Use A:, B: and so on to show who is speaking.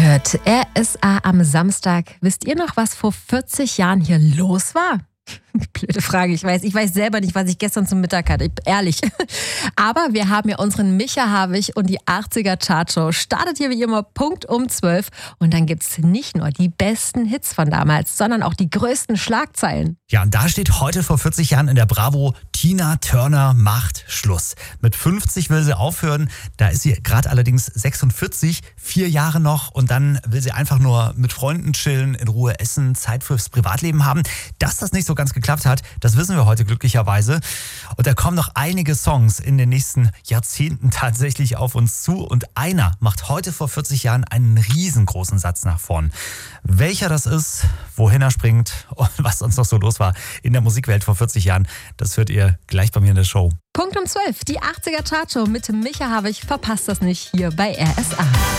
A: hört RSA am Samstag. Wisst ihr noch, was vor 40 Jahren hier los war? Blöde Frage, ich weiß selber nicht, was ich gestern zum Mittag hatte, ehrlich. Aber wir haben ja unseren Micha Havig und die 80er Chartshow. Startet hier wie immer Punkt um 12 und dann gibt's nicht nur die besten Hits von damals, sondern auch die größten Schlagzeilen.
B: Ja, und da steht heute vor 40 Jahren in der Bravo: Tina Turner macht Schluss. Mit 50 will sie aufhören, da ist sie gerade allerdings 46, 4 Jahre noch, und dann will sie einfach nur mit Freunden chillen, in Ruhe essen, Zeit fürs Privatleben haben. Dass das nicht so ganz geklappt hat, das wissen wir heute glücklicherweise. Und da kommen noch einige Songs in den nächsten Jahrzehnten tatsächlich auf uns zu. Und einer macht heute vor 40 Jahren einen riesengroßen Satz nach vorn. Welcher das ist, wohin er springt und was sonst noch so los war in der Musikwelt vor 40 Jahren, das hört ihr gleich bei mir in der Show.
A: Punkt um 12, die 80er Chartshow mit Micha Havig. Verpasst das nicht hier bei RSA.